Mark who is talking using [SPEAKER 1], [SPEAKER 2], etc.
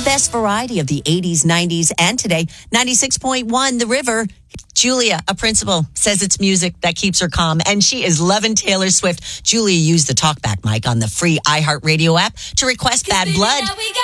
[SPEAKER 1] best variety of the 80s, 90s, and today. 96.1, The River. Julia, a principal, says it's music that keeps her calm, and she is loving Taylor Swift. Julia used the talkback mic on the free iHeartRadio app to request Bad Blood.